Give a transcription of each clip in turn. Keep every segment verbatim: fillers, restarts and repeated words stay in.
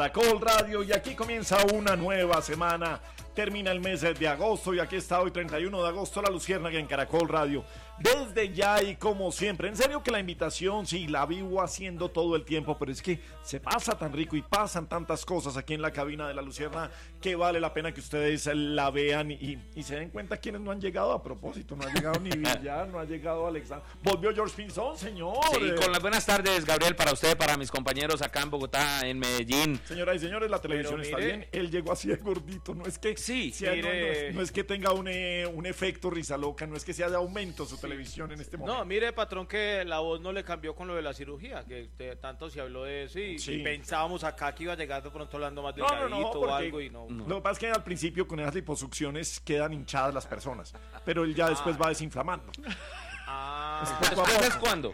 Caracol Radio, y aquí comienza una nueva semana. Termina el mes de agosto y aquí está hoy treinta y uno de agosto la Luciérnaga en Caracol Radio. Desde ya y como siempre, en serio que la invitación sí la vivo haciendo todo el tiempo, pero es que se pasa tan rico y pasan tantas cosas aquí en la cabina de la Luciérnaga que vale la pena que ustedes la vean y, y se den cuenta quienes no han llegado a propósito. No ha llegado ni Villar, no ha llegado Alexander. Volvió George Pinzón, señor. Sí, con las buenas tardes, Gabriel, para usted, para mis compañeros acá en Bogotá, en Medellín. Señoras y señores, la televisión mire, está bien. Él llegó así de gordito, no es que sí, sea, no, no, es, no es que tenga un, eh, un efecto risa loca, no es que sea de aumento su sí. televisión en este momento. No, mire, patrón, que la voz no le cambió con lo de la cirugía, que te, tanto se habló de eso y, sí. y pensábamos acá que iba a llegar de pronto hablando más delgadito no, no, no, o algo y no, no. Lo que pasa es que al principio con esas liposucciones quedan hinchadas las personas, pero él ya después ah. va desinflamando. Ah, ¿después cuándo?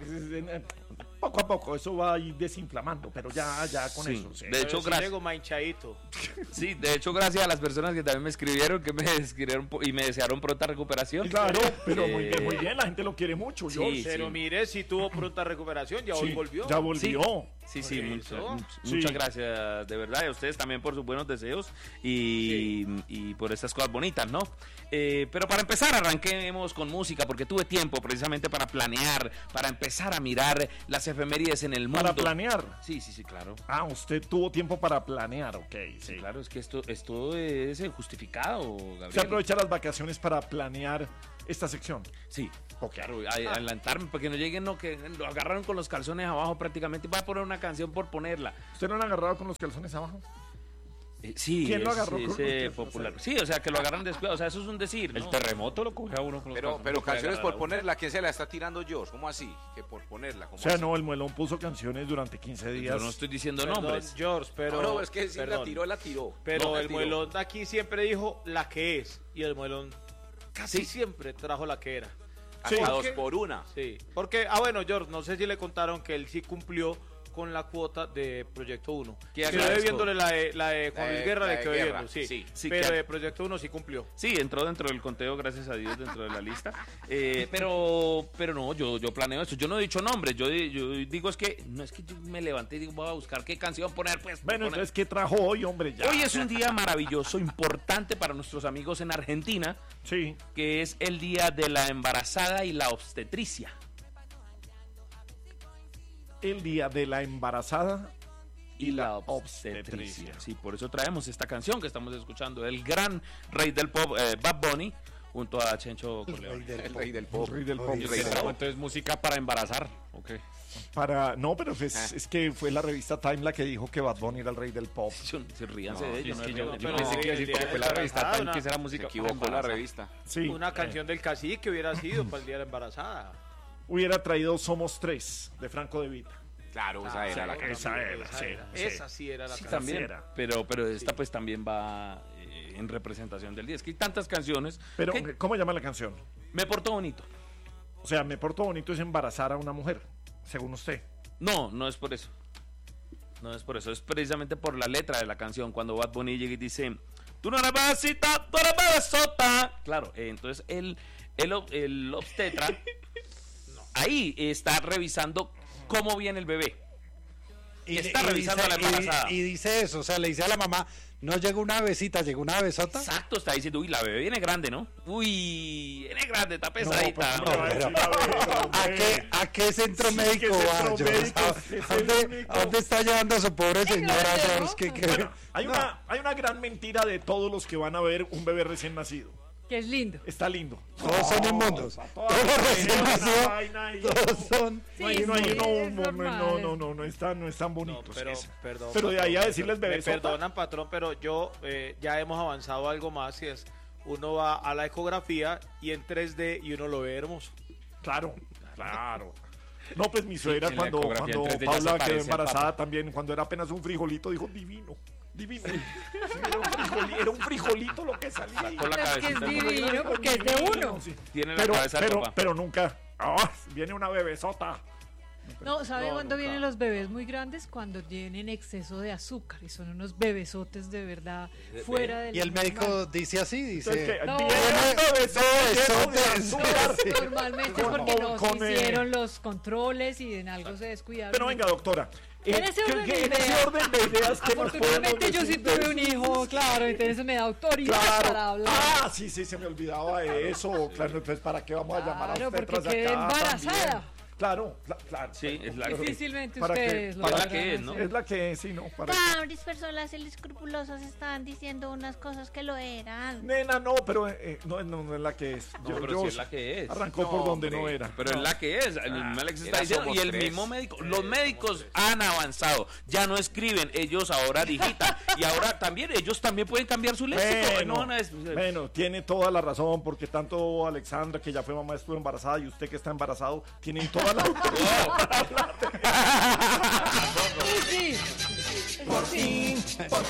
Poco a poco, eso va a ir desinflamando, pero ya, ya con sí. eso. Sí. De hecho, si gracias. Llego manchadito. Sí, de hecho, gracias a las personas que también me escribieron, que me escribieron y me desearon pronta recuperación. Claro, pero eh... muy bien, muy bien, la gente lo quiere mucho. Sí, George. Pero sí. mire, si tuvo pronta recuperación, ya sí, hoy volvió. Ya volvió. Sí, sí, sí muchas, sí. muchas gracias, de verdad, y a ustedes también por sus buenos deseos y, sí. y por estas cosas bonitas, ¿no? Eh, pero para empezar, arranquemos con música, porque tuve tiempo precisamente para planear, para empezar a mirar las efemérides en el mundo. ¿Para planear? Sí, sí, sí, claro. Ah, usted tuvo tiempo para planear, ok. Sí, sí claro, es que esto, esto es justificado, Gabriel. ¿Se aprovecha las vacaciones para planear esta sección? Sí. Okay. Claro, a, adelantarme para que no lleguen, no, que lo agarraron con los calzones abajo prácticamente. Voy a poner una canción por ponerla. ¿Usted no lo ha agarrado con los calzones abajo? Eh, sí, ¿quién lo agarró? Es, con ese popular. Sí, o sea, que lo agarran después, o sea, eso es un decir, ¿no? El terremoto lo coge a uno con los Pero, pero canciones por ponerla, ¿quién se la está tirando George? ¿Cómo así? Que por ponerla, ¿cómo O sea, así? no, el Muelón puso canciones durante quince días. Yo no estoy diciendo perdón, nombres. George, pero... No, no, es que si la tiró, la tiró. Pero no, el Muelón de aquí siempre dijo la que es, y el Muelón casi sí. siempre trajo la que era. Sí. A dos por una. Sí, porque, ah bueno, George, no sé si le contaron que él sí cumplió con la cuota de Proyecto uno. Quedó debiéndole la de, la de Juan Luis Guerra, le quedó debiendo, sí. sí, sí pero de Proyecto uno sí cumplió. Sí, entró dentro del conteo, gracias a Dios, dentro de la lista. Eh, pero pero no, yo, yo planeo esto. Yo no he dicho nombres, yo, yo digo es que, no es que yo me levanté y digo, voy a buscar qué canción poner, pues. Bueno, poner. entonces, ¿qué trajo hoy, hombre? Ya. Hoy es un día maravilloso, importante para nuestros amigos en Argentina, sí. que es el día de la embarazada y la obstetricia. El día de la embarazada y, y la, la obstetricia. obstetricia. Sí, por eso traemos esta canción que estamos escuchando, el gran rey del pop, eh, Bad Bunny, junto a Chencho Corleone. El, el rey del pop. El rey del pop. El rey del pop. Entonces, música para embarazar, ¿ok? Para, no, pero es, ah. es que fue la revista Time la que dijo que Bad Bunny era el rey del pop. Se ríanse no, de ellos. Es que no, yo, no, yo no, pensé no, que iba a decir porque fue la revista Time que esa música. Se equivocó la revista. Sí. Una canción eh. del cacique hubiera sido para el día de la embarazada. Hubiera traído Somos Tres, de Franco De Vita. Claro, esa ah, era sí, la canción. Esa era, esa era. Sí. Esa sí era la sí, canción. También, era. Pero, pero esta sí. pues también va eh, en representación del día. Es que hay tantas canciones. Pero, que... ¿cómo llama la canción? Me porto bonito. O sea, me porto bonito es embarazar a una mujer, según usted. No, no es por eso. No es por eso. Es precisamente por la letra de la canción. Cuando Bad Bunny llega y dice, tú no eres bebecita, tú eres bebesota. Claro, eh, entonces el, el, el obstetra no. ahí está revisando cómo viene el bebé. Y está y revisando dice, a la embarazada. Y, y dice eso, o sea, le dice a la mamá, no llegó una bebecita, llegó una bebesota. Exacto, está diciendo, uy, la bebé viene grande, ¿no? Uy, viene grande, está pesadita. No, pues, no, pero, ¿A, qué, ¿A qué centro sí, médico va? ¿A dónde, ¿A dónde está llevando a su pobre señora? ¿Qué, qué? Bueno, hay, no. una, hay una gran mentira de todos los que van a ver un bebé recién nacido. Que es lindo. Está lindo. Todos oh, son inmundos. Todos recién nacidos. Todos son. Sí, no hay, no, hay, sí, no, no, no, no, no están, no están bonitos. No, pero, perdón, pero de ahí a decirles bebés. Me perdonan, patrón, pero yo eh, ya hemos avanzado algo más. Y es, uno va a la ecografía y en tres D y uno lo ve hermoso. Claro, claro. No, pues mi suegra sí, cuando, cuando Paula quedó embarazada también, cuando era apenas un frijolito, dijo divino. Divino. Sí, era, un frijolito, era un frijolito lo que salía. Con la cabeza. Es que es divino porque es de uno. Sí. Tiene la pero, cabeza pero, ropa. pero nunca. Oh, viene una bebesota. No, ¿sabe No, cuándo nunca. vienen los bebés muy grandes? Cuando tienen exceso de azúcar y son unos bebesotes de verdad fuera del Y el médico normal. dice así, Entonces, dice... ¿qué? No, Viene no, bebesote, bebesote, lleno de azúcar. sí. Normalmente Con- porque no con, se eh, hicieron los controles y en algo se descuidaron. Pero venga, doctora. eh, En ese ¿qué- orden qué- de en ese ideas. orden de ideas que nos podemos Afortunadamente yo sí decir de tuve un eso? hijo, claro, entonces me da autoridad Claro. para hablar. Ah, sí, sí, se me olvidaba de eso. Claro, entonces, ¿para qué vamos a llamar a Claro, usted porque tras de quedé acá embarazada. también? Claro, cla- claro. Sí, es la, Difícilmente ¿Para qué? ustedes lo ¿Para la lograrán que es, no? hacer. Es la que es, sí, ¿no? Para Varias personas escrupulosas estaban diciendo unas cosas que lo eran. Nena, no, pero eh, no, no, no es la que es. No, pero sí es la que es. Arrancó No, por donde hombre. no era. Pero es la que es, el mismo Alex está era diciendo, somos y el tres. mismo médico, los médicos han avanzado, ya no escriben, ellos ahora digitan, y ahora también, ellos también pueden cambiar su léxico. Bueno, no van a des- bueno, tiene toda la razón, porque tanto Alexandra, que ya fue mamá, estuvo embarazada, y usted que está embarazado, tienen toda la autoridad para hablar de- Sí, sí. Eso sí.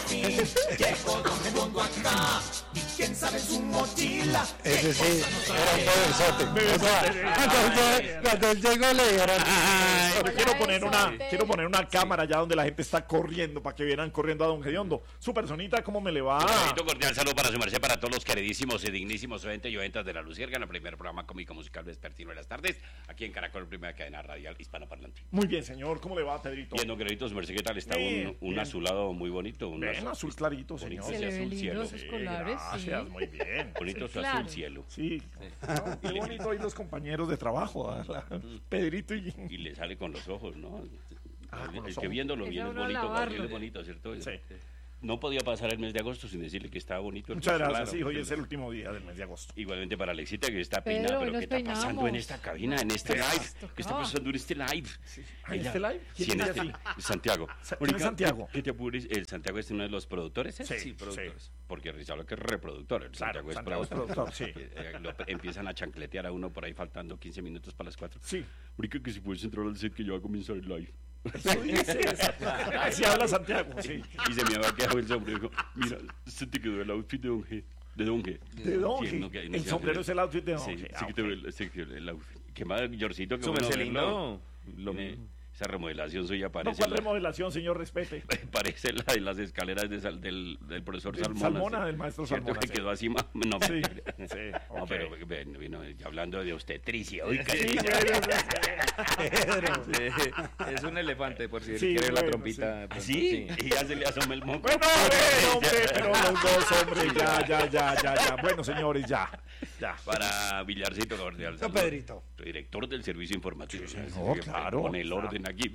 Ese sí, era un bebesote. O sea, cuando, yo- cuando él llegó le dieron... Yo quiero poner una, besote. quiero poner una cámara allá donde la gente está corriendo para que vieran corriendo a Don Gediondo. Su personita, ¿cómo me le va? Un bonito cordial saludo para su merced, para todos los queridísimos y dignísimos oyentes y oyentas de La Luciérnaga, el primer programa cómico musical vespertino de las tardes, aquí en Caracol, primera cadena radial hispanoparlante. Muy bien, señor, ¿cómo le va, Pedrito? Bien, don Queridito, su merced, ¿qué tal? Está Bien, un, un bien. azulado muy bonito. Un Bien, azul clarito, señor. bonito, Se le ese ve azul lindo cielo. esos colores, sí. Gracias, muy bien. Bonito su claro. azul cielo. Sí, ¿no? Qué bonito hoy los compañeros de trabajo, ¿verdad? Pedrito y... Y le sale con los ojos, ¿no? Ah, con el los que ojos. viéndolo Esa bien es uno bonito, lavarlo. bien es bonito, ¿cierto? Sí. No podía pasar el mes de agosto sin decirle que estaba bonito. el Muchas mes, gracias, claro. sí, hoy es el último día del mes de agosto. Igualmente para Alexita, que está Pedro, peinada, hoy pero nos ¿qué está pasando peinamos. en esta cabina, en este Nos live? ¿Qué está tocaba. pasando en este live? ¿Ah, en Ella- este live? Sí, ¿Quién en es este así? Santiago. Sa- ¿quién es Mónica, Santiago? ¿Qué te apures? El Santiago es uno de los productores, ¿eh? Sí, Sí, productores. Porque Rizalo que es reproductor, el Claro, Santiago es Santiago es productor. productor, sí. Eh, eh, lo empiezan a chancletear a uno por ahí faltando quince minutos para las cuatro. Sí. Mónica, que si puedes entrar al set que ya va a comenzar el live. Eso dice, así habla Santiago, sí. Y se me había quedado el sombrero y dijo, mira, se te quedó el outfit de Don G. De Don G. De Don Sí, G. no, que- no El sé, sombrero es el outfit de Don Sí, G. sí Ah, que te ok. veo el, sí que el outfit. Qué más, Yorcito, qué Su bueno merced verlo. lindo. Lo- Tiene esa remodelación suya No, parece, ¿cuál la, remodelación, señor? Respete. parece la de las escaleras de sal- del, del profesor Del Salmona. Salmona, sí. del maestro Cierto Salmona, que sí. quedó así, ma- no, Sí, no, sí, no, ok. pero bueno, vino, ya hablando de obstetricia, oiga, Sí, sí, sí, sí. Sí, es un elefante, por si Sí, quiere la bueno, trompita. de pronto, ¿sí? Y ya se le asoma el moco. Bueno, bueno, hombre, pero los dos, hombre, ya, ya, ya, ya, ya. Bueno, señores, ya, ya. Para Villarcito Cordial. No, saludo. Pedrito. Director del servicio informativo. señor, claro. Con el orden aquí.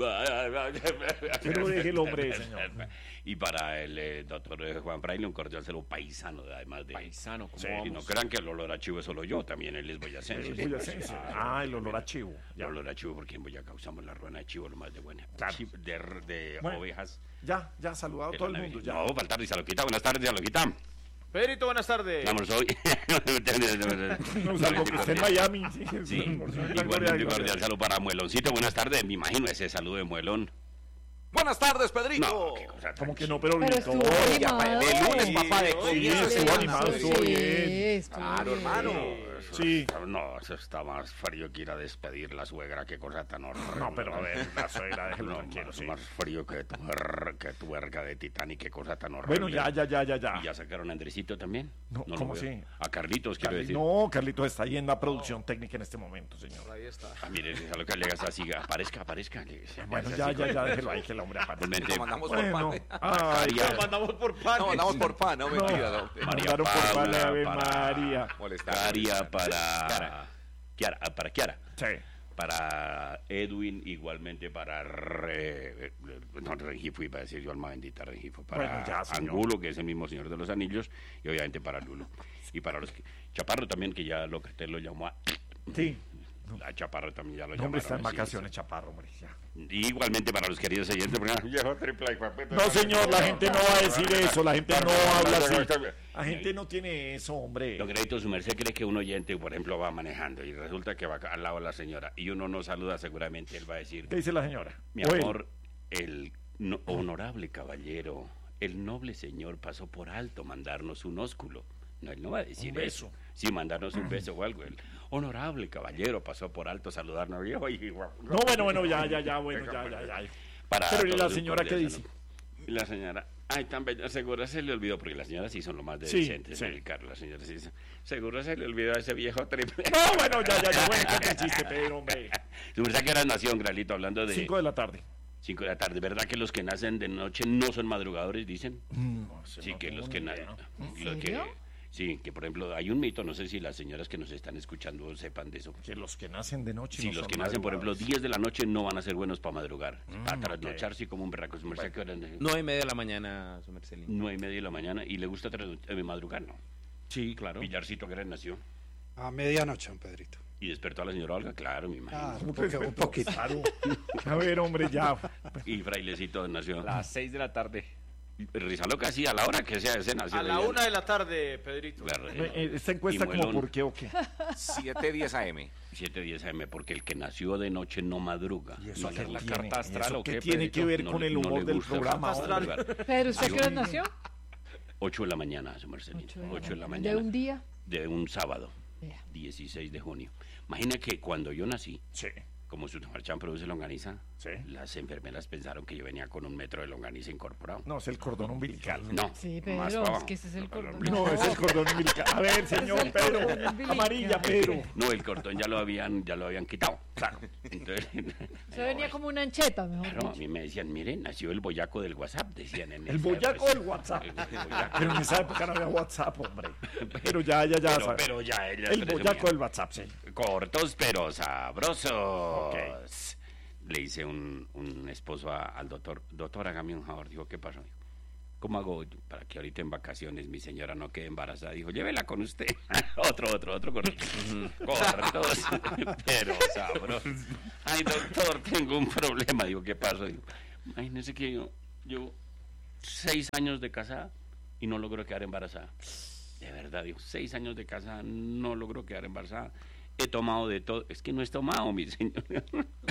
Pero deje el hombre, señor. Y para el eh, doctor eh, Juan Fraile, un cordial saludo paisano, además de... Paisano, ¿cómo Sí, Y no vamos? crean que el olor a chivo es solo yo, también él es boyacense. El boyacense. Ah, el olor a chivo. El Ya, olor a chivo, porque en Boyacá usamos la ruana de chivo, lo más de buena. Claro. Chi- De, de Bueno. ovejas. ya, ya, saludado de todo el la mundo, Navidad. ya. No, faltar y Saloquita. Buenas tardes, Saloquita. Pedrito, buenas tardes. Vamos hoy. No, salvo que esté en Miami. Sí, Sí, Gloria, igualmente gloria. cordial saludo para Mueloncito. Buenas tardes, me imagino ese saludo de Muelón. Buenas tardes, Pedrito. No, qué cosa tan Como que no, pero Pero gritó. estuvo animado. de lunes, papá, de Sí, comienzo. estuvo animado, estuvo Sí, bien. estuvo Claro, bien. hermano. Sí. No, eso está más frío que ir a despedir la suegra, qué cosa tan horrible. No, pero a ver, la suegra, déjelo No, tranquilo, más, sí. más frío que tu, er- que tu verga de Titanic, qué cosa tan horrible. Bueno, ya, ya, ya, ya, ya. ¿Y ya sacaron a Andresito también? No, lo ¿cómo veo. así? A Carlitos, quiero Carli- decir. No, Carlitos está ahí en la producción técnica en este momento, señor. Ahí está. Ah, mire, a lo que le hagas así, aparezca, aparezca. que se Bueno, hace ya, así. ya, ya, déjelo ahí que el hombre aparezca. Igualmente, Lo mandamos por Bueno, pan. ay, María- Lo mandamos por pan. No, mandamos por pan, no, mentira. no, No. María mandaron por Paula, pan, Ave para- María. Molestar. Caria para... Kiara, ah, para Kiara. Sí. Para Edwin, igualmente para Re, eh, no, Rengifo, iba a decir yo, alma bendita Rengifo, para Bueno, ya, señor. Angulo, que es el mismo Señor de los Anillos, y obviamente para Lulo. Y para los que, Chaparro también, que ya lo que te lo llamó a... Sí. A Chaparro también ya lo El hombre está en llamaron así, vacaciones, chaparro, hombre. ya. Y igualmente para los queridos oyentes, porque- viejo triple, hijo de puta. No, señor, la gente no va a decir eso, la gente no habla así. La La gente no tiene eso, hombre. Don Crédito, su merced cree que un oyente, por ejemplo, va manejando y resulta que va al lado de la señora y uno no saluda, seguramente él va a decir, ¿Qué dice la señora? mi O él. amor, el no- honorable caballero, el noble señor pasó por alto mandarnos un ósculo. No, él no va a decir un beso. eso. Sí, mandarnos un beso o algo. El honorable caballero pasó por alto a saludarnos. Y, oye, no, bueno, bueno, ya, ya, ya, bueno, ya, ya, ya. Para Pero ¿y la señora qué dice? Y la señora, ay, tan bella, seguro se le olvidó, porque las señoras sí son lo más sí, decentes, sí. Carlos, las señoras sí, seguro se le olvidó a ese viejo triple. No, bueno, ya, ya, ya, bueno, qué chiste, Pedro, hombre. Su verdad que era Nación, Gralito, hablando de... Cinco de la tarde. Cinco de la tarde, ¿verdad que los que nacen de noche no son madrugadores, dicen? No, sí, que los que nacen... ¿En serio? Sí, que por ejemplo hay un mito, no sé si las señoras que nos están escuchando sepan de eso. Que los que nacen de noche sí, no los son que nacen, por ejemplo, diez de la noche no van a ser buenos para madrugar. Mm, para trasnocharse okay. Como un berraco. Su merced, bueno, ¿qué hora? Nueve y media de la mañana, su merced. Nueve y media de la mañana. ¿Y le gusta eh, madrugar, no? Sí, claro. Villarcito, que era nació. A medianoche, don Pedrito. ¿Y despertó a la señora Olga? Claro, me imagino. Ah, un, poco, un poquito. Claro. A ver, hombre, ya. Y Frailecito nació. A las seis de la tarde. Rizaloca, sí, a la hora que sea ese nació. A la una de la tarde, Pedrito. Esta encuesta como por qué o qué. siete diez a eme. siete diez a eme, porque el que nació de noche no madruga. ¿Y eso qué la tiene, carta astral o qué qué tiene que ver no, con el humor no del programa? ¿Pero usted qué hora nació? ocho de la mañana, su Marcelino. ocho de la mañana. ¿De un día? De un sábado, yeah. dieciséis de junio. Imagina que cuando yo nací, sí. Como su marchán produce longaniza, sí. Las enfermeras pensaron que yo venía con un metro de longaniza incorporado. No, es el cordón umbilical. No, sí, pero más es que ese es el cordón. No, es el cordón umbilical. A ver, señor Pedro, amarilla, Pedro. No, el cordón ya lo habían, ya lo habían quitado. Claro. Entonces, se venía como una ancheta, mejor claro, dicho. A mí me decían, miren, nació el boyaco del WhatsApp, decían en el boyaco del WhatsApp. El boyaco. Pero en esa época no había WhatsApp, hombre. Pero ya, ya, ya. Pero, pero ya, ella el boyaco del WhatsApp, sí. Cortos pero sabrosos. Okay. Le hice un, un esposo a, al doctor, doctor, hágame un favor. Dijo, ¿qué pasó? Dijo, ¿cómo hago para que ahorita en vacaciones mi señora no quede embarazada? Dijo, llévela con usted. otro, otro, otro, corto. Cortos, pero sabrosos. Ay, doctor, tengo un problema. Digo, ¿qué pasó? Digo, imagínese que yo, yo, seis años de casada y no logro quedar embarazada. De verdad, digo, seis años de casada, no logro quedar embarazada. He tomado de todo. Es que no he tomado, mi señor. Pero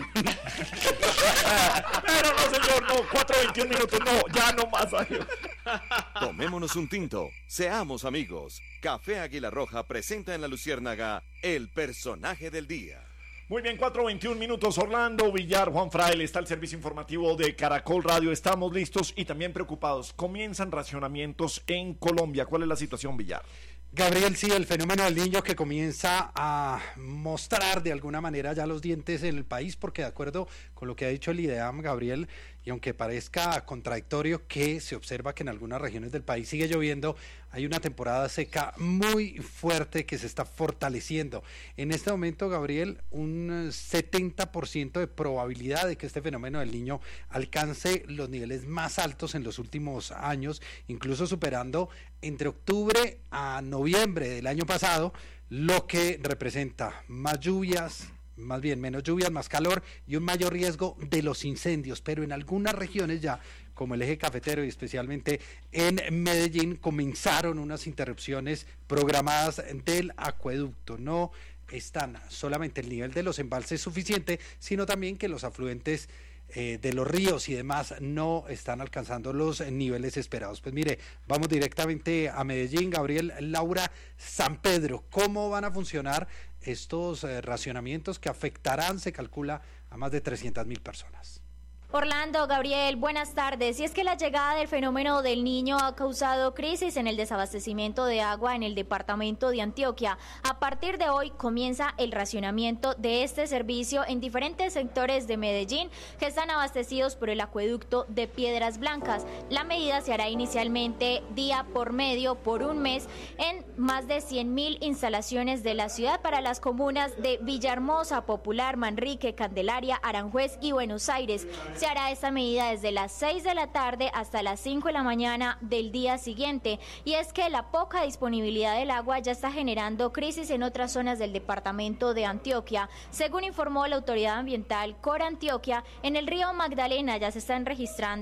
no, señor, no. cuatro veintiún minutos, no. Ya no más. Adiós. Tomémonos un tinto. Seamos amigos. Café Águila Roja presenta en La Luciérnaga el personaje del día. Muy bien, cuatro veintiún minutos. Orlando Villar, Juan Fraile, está el servicio informativo de Caracol Radio. Estamos listos y también preocupados. Comienzan racionamientos en Colombia. ¿Cuál es la situación, Villar? Gabriel, sí, el fenómeno del niño que comienza a mostrar de alguna manera ya los dientes en el país, porque de acuerdo con lo que ha dicho el IDEAM, Gabriel, y aunque parezca contradictorio que se observa que en algunas regiones del país sigue lloviendo, hay una temporada seca muy fuerte que se está fortaleciendo. En este momento, Gabriel, un setenta por ciento de probabilidad de que este fenómeno del niño alcance los niveles más altos en los últimos años, incluso superando entre octubre a noviembre del año pasado, lo que representa más lluvias, más bien menos lluvias, más calor y un mayor riesgo de los incendios, pero en algunas regiones ya, como el eje cafetero y especialmente en Medellín, comenzaron unas interrupciones programadas del acueducto. No están solamente el nivel de los embalses suficiente, sino también que los afluentes Eh, de los ríos y demás no están alcanzando los niveles esperados. Pues mire, vamos directamente a Medellín. Gabriel, Laura, San Pedro, ¿cómo van a funcionar estos eh, racionamientos que afectarán, se calcula, a más de trescientas mil personas? Orlando, Gabriel, buenas tardes. Y es que la llegada del fenómeno del Niño ha causado crisis en el desabastecimiento de agua en el departamento de Antioquia. A partir de hoy comienza el racionamiento de este servicio en diferentes sectores de Medellín que están abastecidos por el acueducto de Piedras Blancas. La medida se hará inicialmente día por medio por un mes en más de cien mil instalaciones de la ciudad para las comunas de Villahermosa, Popular, Manrique, Candelaria, Aranjuez y Buenos Aires. Se hará esta medida desde las seis de la tarde hasta las cinco de la mañana del día siguiente. Y es que la poca disponibilidad del agua ya está generando crisis en otras zonas del departamento de Antioquia. Según informó la autoridad ambiental Cor Antioquia, en el río Magdalena ya se están registrando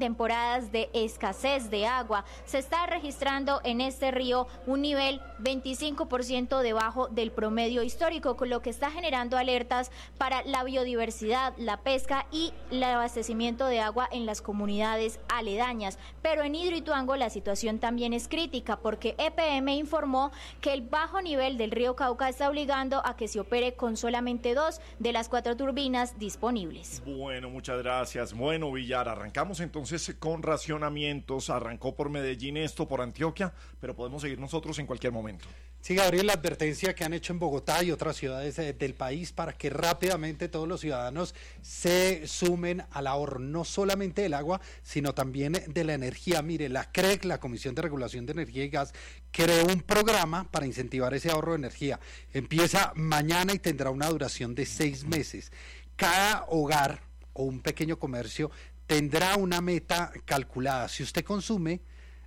temporadas de escasez de agua, se está registrando en este río un nivel veinticinco por ciento debajo del promedio histórico, con lo que está generando alertas para la biodiversidad, la pesca y el abastecimiento de agua en las comunidades aledañas. Pero en Hidroituango la situación también es crítica, porque E P M informó que el bajo nivel del río Cauca está obligando a que se opere con solamente dos de las cuatro turbinas disponibles. Bueno, muchas gracias. Bueno, Villar, arrancamos entonces con racionamientos. Arrancó por Medellín esto, por Antioquia, pero podemos seguir nosotros en cualquier momento. Sí, Gabriel, la advertencia que han hecho en Bogotá y otras ciudades eh, del país para que rápidamente todos los ciudadanos se sumen al ahorro, no solamente del agua, sino también de la energía. Mire, la C R E G, la Comisión de Regulación de Energía y Gas, creó un programa para incentivar ese ahorro de energía. Empieza mañana y tendrá una duración de seis meses. Cada hogar o un pequeño comercio tendrá una meta calculada. Si usted consume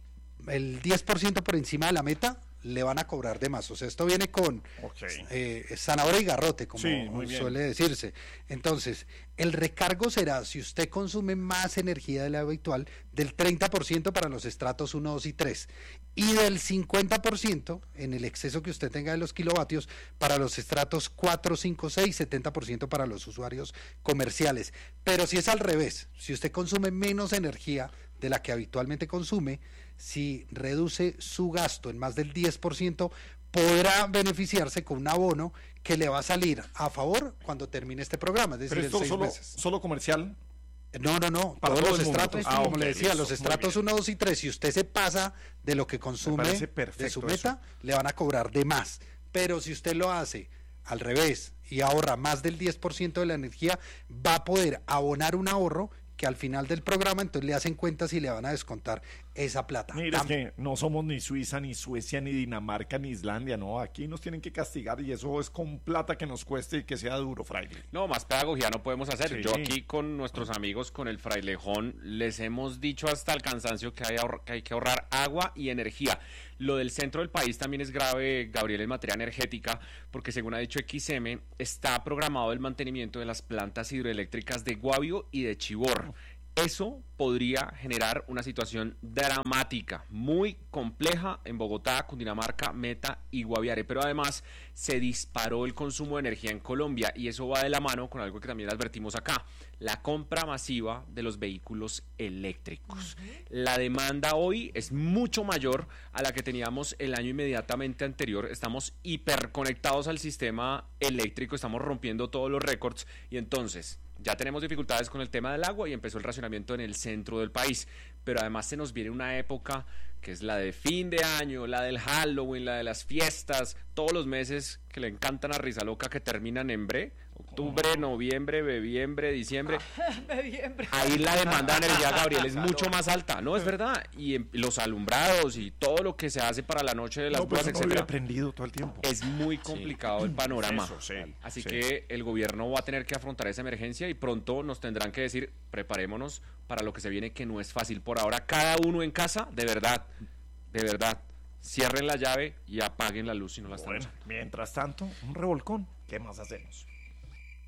el diez por ciento por encima de la meta, le van a cobrar de más. O sea, esto viene con okay. eh, zanahoria y garrote, como sí, suele decirse. Entonces, el recargo será, si usted consume más energía de la habitual, del treinta por ciento para los estratos uno, dos y tres, y del cincuenta por ciento en el exceso que usted tenga de los kilovatios para los estratos cuatro, cinco, seis, setenta por ciento para los usuarios comerciales. Pero si es al revés, si usted consume menos energía de la que habitualmente consume, si reduce su gasto en más del diez por ciento, podrá beneficiarse con un abono que le va a salir a favor cuando termine este programa, es decir, ¿pero esto en seis solo, meses. ¿Solo comercial? No, no, no, para todos los estratos, ah, como okay, le decía, listo, los estratos uno, dos y tres, si usted se pasa de lo que consume de su meta, eso. Le van a cobrar de más. Pero si usted lo hace al revés y ahorra más del diez por ciento de la energía, va a poder abonar un ahorro que al final del programa entonces le hacen cuentas y le van a descontar esa plata. Mira, es que no somos ni Suiza, ni Suecia, ni Dinamarca, ni Islandia, no, aquí nos tienen que castigar y eso es con plata que nos cueste y que sea duro, fraile. No, más pedagogía no podemos hacer. Sí. Yo aquí con nuestros amigos, con el frailejón, les hemos dicho hasta el cansancio que hay, que hay que ahorrar agua y energía. Lo del centro del país también es grave, Gabriel, en materia energética, porque según ha dicho X M, está programado el mantenimiento de las plantas hidroeléctricas de Guavio y de Chivor. Eso podría generar una situación dramática, muy compleja en Bogotá, Cundinamarca, Meta y Guaviare, pero además se disparó el consumo de energía en Colombia y eso va de la mano con algo que también advertimos acá, la compra masiva de los vehículos eléctricos. Uh-huh. La demanda hoy es mucho mayor a la que teníamos el año inmediatamente anterior, estamos hiperconectados al sistema eléctrico, estamos rompiendo todos los récords y entonces ya tenemos dificultades con el tema del agua y empezó el racionamiento en el centro del país, pero además se nos viene una época que es la de fin de año, la del Halloween, la de las fiestas, todos los meses que le encantan a Risa Loca que terminan en bre, octubre, oh. noviembre, bebiembre, diciembre. bebiembre. Ahí la demanda de energía, Gabriel, es mucho más alta, ¿no? Es verdad. Y en, los alumbrados y todo lo que se hace para la noche de las no, bodas, pues etcétera. No aprendido todo el tiempo. Es muy complicado sí. el panorama. Eso, sí, Así sí. que el gobierno va a tener que afrontar esa emergencia y pronto nos tendrán que decir, preparémonos para lo que se viene, que no es fácil. Por ahora, cada uno en casa, de verdad, de verdad, cierren la llave y apaguen la luz si no la están bueno, usando. Mientras tanto, un revolcón. ¿Qué más hacemos?